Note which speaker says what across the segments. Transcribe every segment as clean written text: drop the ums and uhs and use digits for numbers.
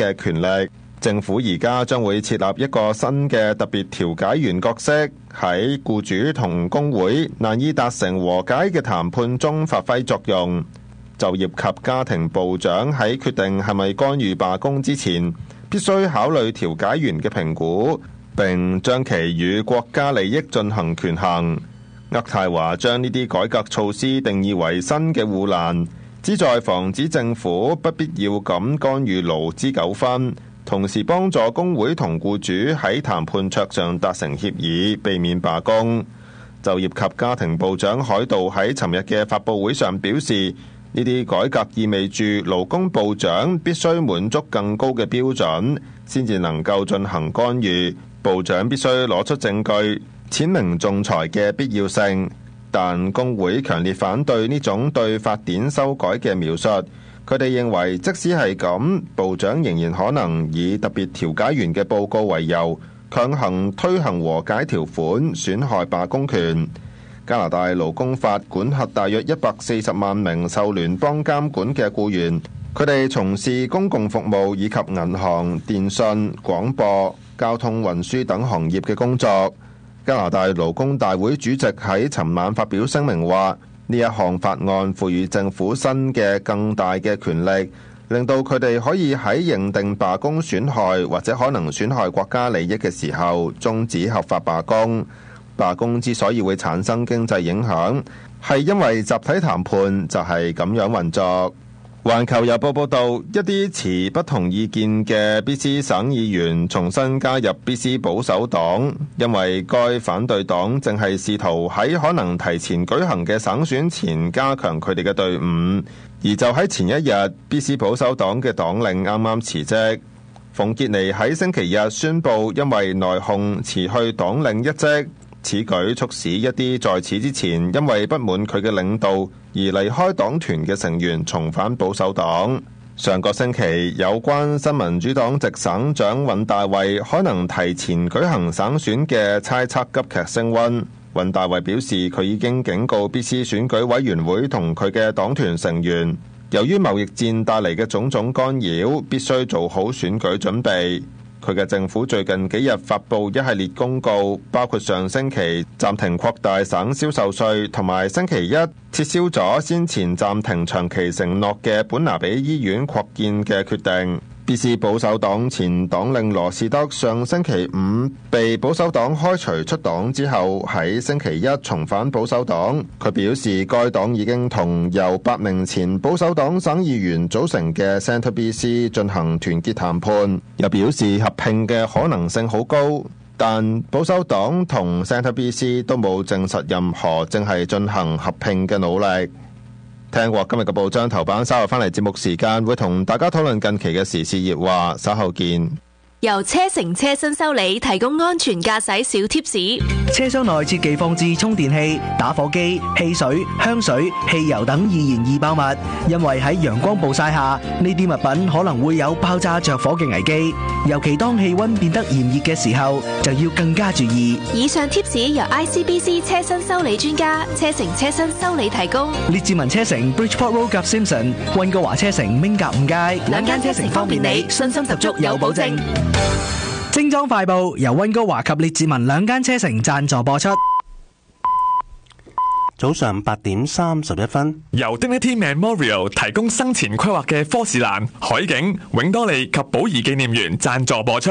Speaker 1: 嘅權力。政府而家將會設立一個新嘅特別調解員角色，喺僱主同工會難以達成和解嘅談判中發揮作用。就業及家庭部長喺決定係咪干預罷工之前，必須考慮調解員嘅評估，並將其與國家利益進行權衡。渥太華將呢啲改革措施定義為新嘅護欄，旨在防止政府不必要咁干預勞資糾紛，同時幫助工會同僱主喺談判桌上達成協議，避免罷工。就業及家庭部長海道喺尋日嘅發佈會上表示，呢啲改革意味住勞工部長必須滿足更高嘅標準，先至能夠進行干預。部長必須攞出證據，闡明仲裁嘅必要性。但工會強烈反對呢種對法典修改嘅描述。佢哋認為，即使係咁，部長仍然可能以特別調解員嘅報告為由，強行推行和解條款，損害罷工權。加拿大勞工法管轄大約140萬名受聯邦監管嘅僱員，佢哋從事公共服務以及銀行、電信、廣播、交通運輸等行業嘅工作。加拿大勞工大會主席喺尋晚發表聲明話，呢一項法案賦予政府新嘅更大嘅權力，令到佢哋可以喺認定罷工損害或者可能損害國家利益嘅時候終止合法罷工。罷工之所以會產生經濟影響，係因為集體談判就係咁樣運作。環球郵報報道，一啲持不同意見嘅 BC 省議員重新加入 BC 保守黨，因為該反對黨正係試圖喺可能提前舉行嘅省選前加強佢哋嘅隊伍。而就喺前一日， BC 保守黨嘅黨領啱啱辭職。馮傑尼喺星期日宣布因為內訌辭去黨領一職。此舉促使一啲在此之前因為不滿佢嘅領導而離開黨團嘅成員重返保守黨。上個星期，有關新民主黨籍省長尹大衛可能提前舉行省選嘅猜測急劇升溫。尹大衛表示，佢已經警告 BC 選舉委員會同佢嘅黨團成員，由於貿易戰帶嚟嘅種種干擾，必須做好選舉準備。佢嘅政府最近幾日發布一系列公告，包括上星期暫停擴大省銷售稅，同埋星期一撤銷咗先前暫停長期承諾嘅本拿比醫院擴建嘅決定。BC 保守黨前黨領羅士德上星期五被保守黨開除出黨之後，喺星期一重返保守黨。佢表示，該黨已經同由8名前保守黨省議員組成嘅 Centre BC 進行團結談判，又表示合併嘅可能性好高，但保守黨同 Centre BC 都冇證實任何正係進行合併嘅努力。聽過今日嘅報章頭版，稍後翻嚟節目時間會同大家討論近期嘅時事熱話，稍後見。
Speaker 2: 由車成車新修理提供安全駕駛小貼士。
Speaker 3: 車廂內切忌放置充電器、打火機、汽水、香水、汽油等易燃易爆物，因為喺陽光暴曬下，呢啲物品可能會有爆炸着火嘅危機。尤其當氣溫變得炎熱嘅時候，就要更加注意。
Speaker 2: 以上貼士由 ICBC 車身修理專家車成車身修理提供。
Speaker 3: 列治文車城 Bridgeport Road 及 Simpson， 溫哥華車城 Ming 夾5街，
Speaker 2: 兩間車城方便你，信心十足有保證。
Speaker 3: 精裝快報由溫哥華及列治文兩間車城贊助播出。
Speaker 4: 早上8點31分，
Speaker 5: 由 Dignity Memorial 提供生前規劃嘅科士蘭、海景、永多利及寶儀紀念園贊助播出。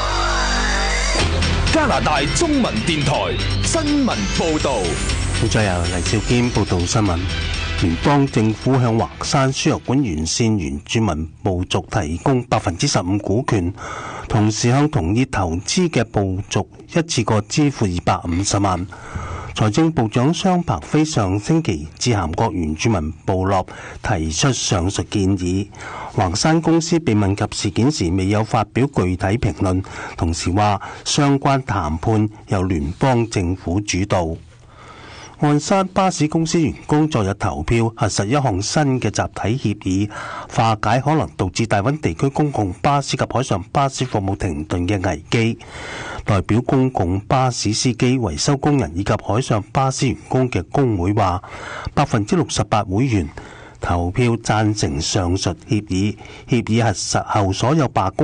Speaker 6: 加拿大中文電台新聞報道。
Speaker 4: 再由黎兆堅報道新聞。聯邦政府向華山輸入管沿線原住民部族提供15%股權，同時向同意投資嘅部族一次過支付250萬。財政部長商柏飛上星期致函各原住民部落，提出上述建議。華山公司被問及事件時未有發表具體評論，同時話相關談判由聯邦政府主導。岸山巴士公司員工昨日投票核實一項新嘅集體協議，化解可能導致大溫地區公共巴士及海上巴士服務停頓嘅危機。代表公共巴士司機、維修工人以及海上巴士員工嘅工會話，68%會員投票贊成上述協議。協議核實後，所有罷工